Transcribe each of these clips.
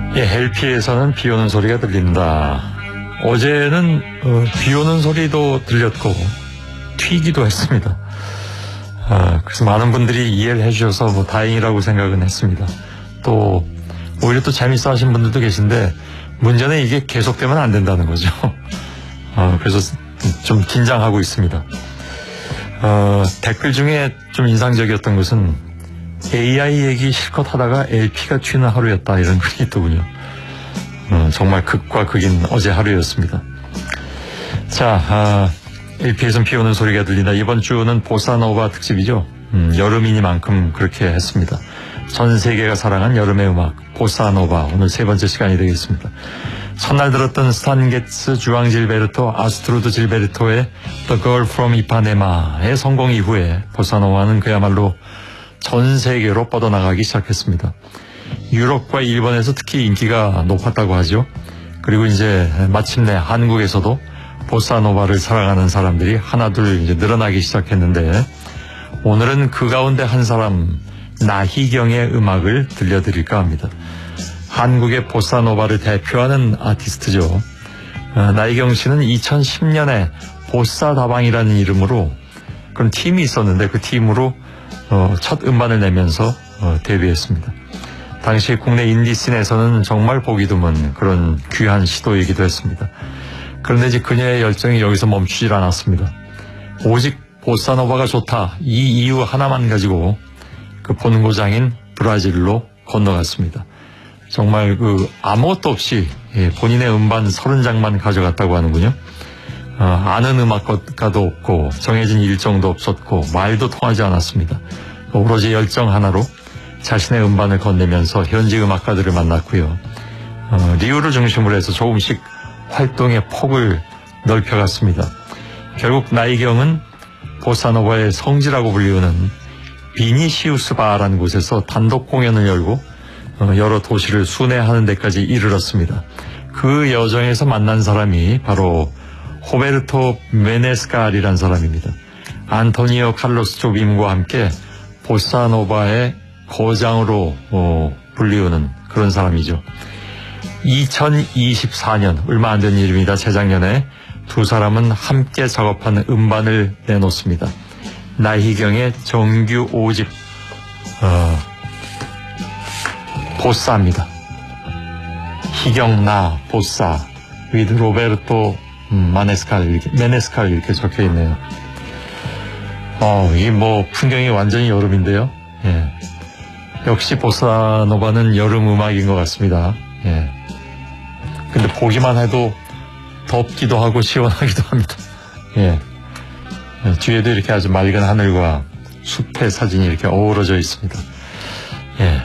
예, LP에서는 비 오는 소리가 들린다. 어제는 비 오는 소리도 들렸고 튀기도 했습니다. 그래서 많은 분들이 이해를 해주셔서 뭐 다행이라고 생각은 했습니다. 또 오히려 또 재밌어 하신 분들도 계신데 문제는 이게 계속되면 안 된다는 거죠. 그래서 좀 긴장하고 있습니다. 댓글 중에 좀 인상적이었던 것은 AI 얘기 실컷 하다가 LP가 튀는 하루였다, 이런 글이 있더군요. 정말 극과 극인 어제 하루였습니다. 자, LP에선 비 오는 소리가 들린다. 이번 주는 보사노바 특집이죠. 여름이니만큼 그렇게 했습니다. 전 세계가 사랑한 여름의 음악 보사노바, 오늘 세 번째 시간이 되겠습니다. 첫날 들었던 스탄 게츠, 주앙 질베르토, 아스트루드 질베르토의 The Girl from Ipanema의 성공 이후에 보사노바는 그야말로 전 세계로 뻗어나가기 시작했습니다. 유럽과 일본에서 특히 인기가 높았다고 하죠. 그리고 이제 마침내 한국에서도 보사노바를 사랑하는 사람들이 하나둘 이제 늘어나기 시작했는데, 오늘은 그 가운데 한 사람, 나희경의 음악을 들려드릴까 합니다. 한국의 보사노바를 대표하는 아티스트죠. 나희경 씨는 2010년에 보사다방이라는 이름으로 그런 팀이 있었는데 그 팀으로 첫 음반을 내면서 데뷔했습니다. 당시 국내 인디씬에서는 정말 보기 드문 그런 귀한 시도이기도 했습니다. 그런데 이제 그녀의 열정이 여기서 멈추질 않았습니다. 오직 보사노바가 좋다, 이 이유 하나만 가지고 그 본고장인 브라질로 건너갔습니다. 정말 아무것도 없이 본인의 음반 30장만 가져갔다고 하는군요. 아는 음악가도 없고 정해진 일정도 없었고 말도 통하지 않았습니다. 오로지 열정 하나로 자신의 음반을 건네면서 현지 음악가들을 만났고요. 리우를 중심으로 해서 조금씩 활동의 폭을 넓혀갔습니다. 결국 나희경은 보사노바의 성지라고 불리우는 비니시우스 바라는 곳에서 단독 공연을 열고 여러 도시를 순회하는 데까지 이르렀습니다. 그 여정에서 만난 사람이 바로 호베르토 메네스칼이라는 사람입니다. 안토니오 칼로스 조빔과 함께 보사노바의 거장으로 불리우는 그런 사람이죠. 2024년, 얼마 안 된 일입니다. 재작년에 두 사람은 함께 작업한 음반을 내놓습니다. 나희경의 정규 5집 보사입니다. 희경나 보사 위드 로베르토 메네스칼 이렇게 적혀 있네요. 이 뭐 풍경이 완전히 여름인데요. 예. 역시 보사노바는 여름 음악인 것 같습니다. 예. 근데 보기만 해도 덥기도 하고 시원하기도 합니다. 예. 뒤에도 이렇게 아주 맑은 하늘과 숲의 사진이 이렇게 어우러져 있습니다. 예.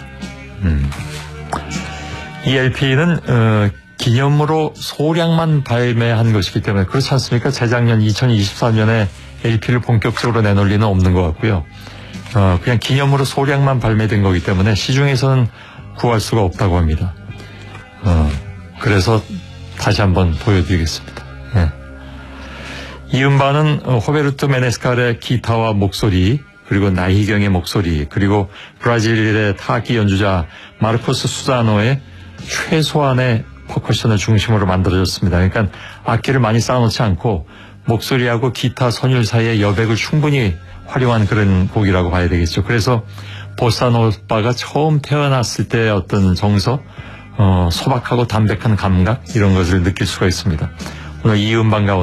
이 LP는 기념으로 소량만 발매한 것이기 때문에, 그렇지 않습니까? 재작년 2023년에 LP를 본격적으로 내놓을 리는 없는 것 같고요. 그냥 기념으로 소량만 발매된 거기 때문에 시중에서는 구할 수가 없다고 합니다. 그래서 다시 한번 보여드리겠습니다. 예. 이 음반은 호베르토 메네스칼의 기타와 목소리, 그리고 나희경의 목소리, 그리고 브라질의 타악기 연주자 마르코스 수자노의 최소한의 퍼커션을 중심으로 만들어졌습니다. 그러니까 악기를 많이 쌓아놓지 않고 목소리하고 기타 선율 사이의 여백을 충분히 활용한 그런 곡이라고 봐야 되겠죠. 그래서 보사노바가 처음 태어났을 때의 어떤 정서, 소박하고 담백한 감각, 이런 것을 느낄 수가 있습니다. 오늘 이 음반 가운데